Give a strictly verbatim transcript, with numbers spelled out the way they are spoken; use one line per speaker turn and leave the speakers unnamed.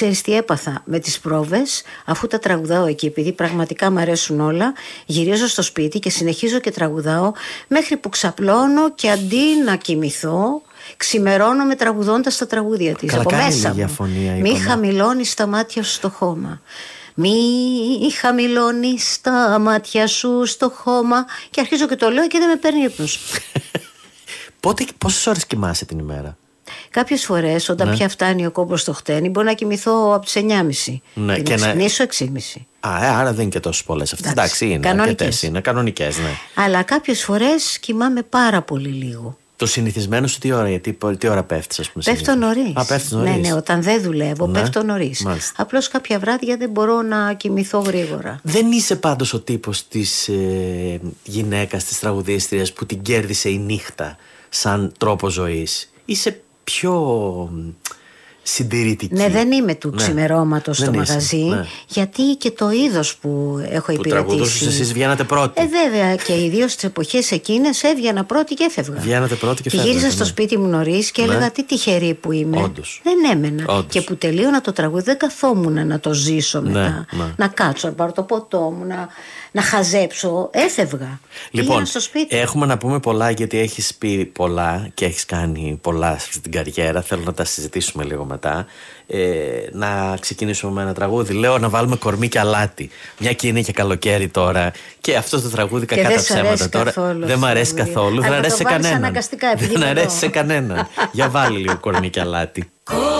ξέρεις τι έπαθα με τις πρόβες, αφού τα τραγουδάω εκεί, επειδή πραγματικά μου αρέσουν όλα, γυρίζω στο σπίτι και συνεχίζω και τραγουδάω μέχρι που ξαπλώνω και αντί να κοιμηθώ, ξημερώνομαι τραγουδώντας τα τραγούδια της.
Καλά,
από
κάνει
μέσα
λίγη
μου.
αφωνία,
Μη χαμηλώνεις τα μάτια σου στο χώμα. Μη χαμηλώνεις τα μάτια σου στο χώμα. Και αρχίζω και το λέω και δεν με παίρνει ύπνος.
Πότε, πόσες ώρες κοιμάσαι την ημέρα?
Κάποιες φορές, όταν
ναι.
πια φτάνει ο κόμπος στο χτένι, μπορώ να κοιμηθώ από τις εννιά και μισή.
Ναι,
και,
και
να
να...
ξυπνήσω έξι και μισή.
Α, ε, άρα δεν είναι και τόσο πολλές αυτές. Εντάξει, είναι
κανονικές.
είναι κανονικές, ναι.
Αλλά κάποιες φορές κοιμάμαι πάρα πολύ λίγο.
Το συνηθισμένο σου τι ώρα, γιατί, τι ώρα πέφτεις, ας πούμε?
Πέφτω νωρίς.
Α, πέφτεις νωρίς.
Ναι, ναι, όταν δεν δουλεύω,
ναι.
πέφτω νωρίς. Απλώς κάποια βράδια δεν μπορώ να κοιμηθώ γρήγορα.
Δεν είσαι πάντως ο τύπος της ε, γυναίκας, της τραγουδίστριας που την κέρδισε η νύχτα σαν τρόπο ζωής. Είσαι πιο συντηρητική.
Ναι, δεν είμαι του
ναι.
ξημερώματος στο
δεν
μαγαζί,
ναι.
γιατί και το είδος που έχω
που
υπηρετήσει.
Που τραγουδούσες εσείς βγαίνατε πρώτοι.
Ε, βέβαια, και ιδίως στις εποχές εκείνες έβγαινα πρώτη και έφευγα.
Βγαίνατε πρώτη και,
και
φεύγατε.
γύριζα
ναι.
στο σπίτι μου νωρίς και
ναι.
έλεγα τι τυχερή που είμαι.
Όντως.
Δεν έμενα.
Όντως.
Και που τελείωνα το τραγούδι, δεν καθόμουν να το ζήσω μετά.
Ναι, ναι.
Να κάτσω, να πάρω το ποτό μου, να, να χαζέψω. Έφευγα.
Λοιπόν,
στο σπίτι.
έχουμε να πούμε πολλά, γιατί έχεις πει πολλά και έχεις κάνει πολλά στην καριέρα. Θέλω να τα συζητήσουμε λίγο μετά. Ε, να ξεκινήσουμε με ένα τραγούδι. Λέω να βάλουμε κορμί και αλάτι. Μια και είναι και καλοκαίρι τώρα. Και αυτό το τραγούδι, κακά τα ψέματα τώρα, δεν μ' αρέσει καθόλου. Δεν αρέσει σε κανέναν.
Δεν
αρέσει σε κανέναν. Για βάλει λίγο κορμί και αλάτι.